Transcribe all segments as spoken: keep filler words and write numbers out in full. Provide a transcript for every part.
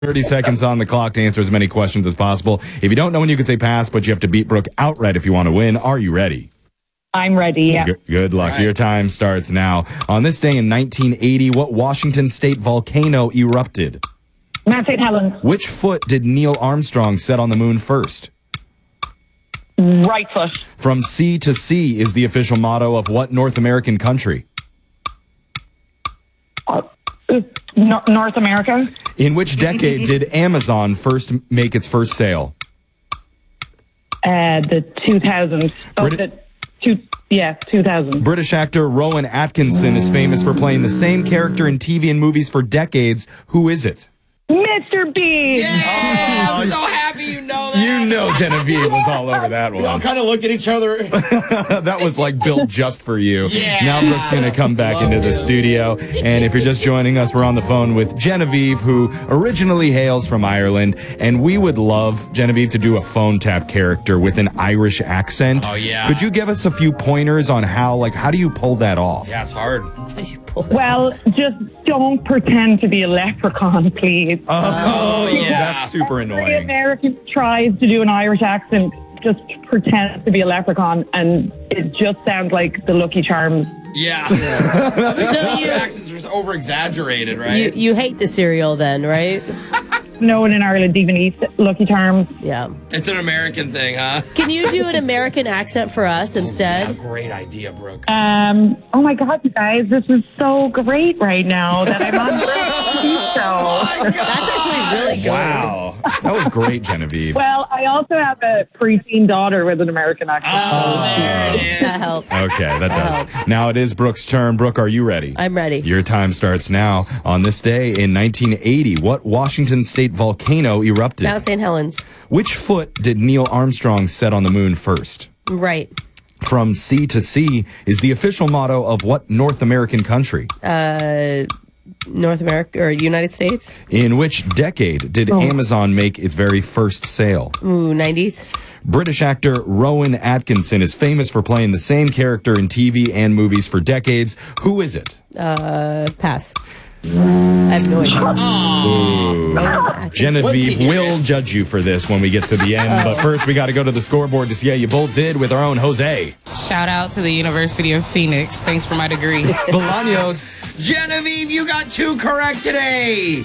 thirty seconds on the clock to answer as many questions as possible. If you don't know when, you can say pass, but you have to beat Brooke outright if you want to win. Are you ready? I'm ready, yeah. Good, good luck. Right. Your time starts now. On this day in nineteen eighty, what Washington State volcano erupted? Mount Saint Helens. Which foot did Neil Armstrong set on the moon first? Right foot. From sea to sea is the official motto of what North American country? Uh, no- North America. In which decade did Amazon first make its first sale? Uh, the two thousands. Oh, Briti- the two, yeah, two thousand. British actor Rowan Atkinson is famous for playing the same character in T V and movies for decades. Who is it? Mister Bean. Yeah, I'm so happy you know that. You know Genevieve was all over that We all one. kind of look at each other. That was like built just for you. Yeah. Now Brooke's going to come back Love into the you. studio. And if you're just joining us, we're on the phone with Genevieve, who originally hails from Ireland. And we would love Genevieve to do a phone tap character with an Irish accent. Oh, yeah. Could you give us a few pointers on how, like, how do you pull that off? Yeah, it's hard. Well, just don't pretend to be a leprechaun, please. Oh, yeah. That's super Every annoying. American tries to do an Irish accent, just pretends to be a leprechaun, and it just sounds like the Lucky Charms. Yeah. I think So some you- accents are over exaggerated, right? You you hate the cereal then, right? No one in Ireland even eats Lucky Charms. Yeah. It's an American thing, huh? Can you do an American accent for us Yeah, instead? great idea, Brooke. Um, oh my God, you guys, this is so great right now that I'm on the T V show. That's actually really good. Wow. That was great, Genevieve. Well, I also have a preteen daughter with an American accent. Oh, there it is. That helps. Okay, that does. Now it is Brooke's turn. Brooke, are you ready? I'm ready. Your time starts now. On this day in nineteen eighty, what Washington State volcano erupted? Mount Saint Helens. Which foot did Neil Armstrong set on the moon first? Right. From sea to sea is the official motto of what North American country? Uh, North America or United States? In which decade did Amazon make its very first sale? Ooh, nineties. British actor Rowan Atkinson is famous for playing the same character in T V and movies for decades. Who is it? Uh, pass. I have no idea. Genevieve What's he will judge you for this when we get to the end. But first, we got to go to the scoreboard to see how you both did with our own Jose Shout out to the University of Phoenix. Thanks for my degree. Bolaños. Genevieve, you got two correct today.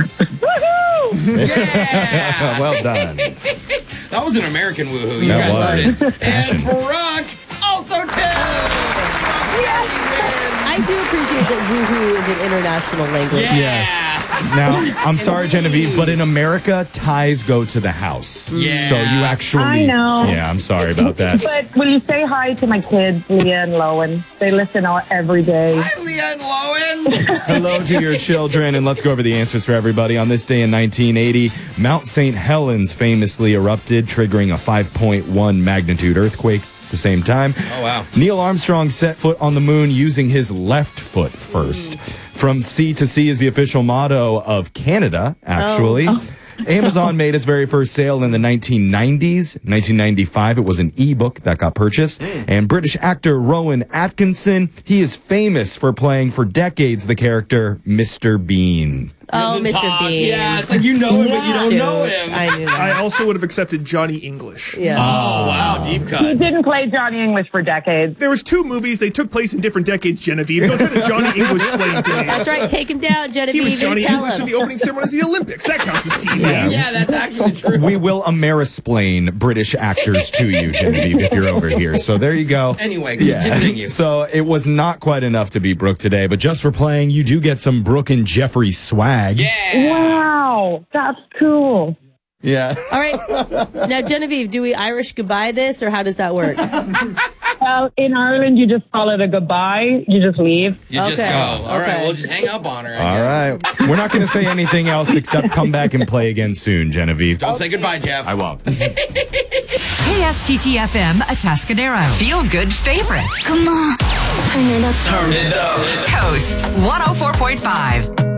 Yeah. Well done. That was an American woohoo. You That guys heard was. it. Passion. And Brooke also two. I do appreciate that woohoo is an international language. Yeah. Yes. Now, I'm sorry, Genevieve, but in America, ties go to the house. Yeah. So you actually. I know. Yeah, I'm sorry about that. But will you say hi to my kids, Leah and Lowen? They listen all, every day. Hi, Leah and Lowen. Hello to your children, and let's go over the answers for everybody. On this day in nineteen eighty, Mount Saint Helens famously erupted, triggering a five point one magnitude earthquake at the same time. Oh, wow. Neil Armstrong set foot on the moon using his left foot first. From sea to sea is the official motto of Canada, actually. Amazon made its very first sale in the nineteen nineties. nineteen ninety-five, it was an ebook that got purchased. And British actor Rowan Atkinson, he is famous for playing for decades the character Mister Bean. Oh, Doesn't Mister talk. Bean. Yeah, it's like you know him, but you don't Shoot, know him. I knew that. I also would have accepted Johnny English. Yeah. Oh, wow. Deep He cut. didn't play Johnny English for decades. There was two movies. They took place in different decades, Genevieve. Don't try to Johnny English explain to me. That's right. Take him down, He Genevieve, was and Johnny tell English in him. the opening ceremony of the Olympics. That counts as T V. Yeah. Yeah, that's actually true. We will Amerisplain British actors to you, Genevieve, if you're over here. So there you go. Anyway, Yeah. continue. So it was not quite enough to beat Brooke today, but just for playing, you do get some Brooke and Jeffrey swag. Yeah. Wow, that's cool. Yeah. All right. Now, Genevieve, do we Irish goodbye this, or how does that work? Well, in Ireland, you just call it a goodbye. You just leave. You just Okay, go. All right, okay. we'll just hang up on her. I All guess. right. We're not going to say anything else except come back and play again soon, Genevieve. Don't say goodbye, Jeff. I won't. K S T T F M Atascadero. Feel good favorites. Come on, turn it up. Coast one oh four point five.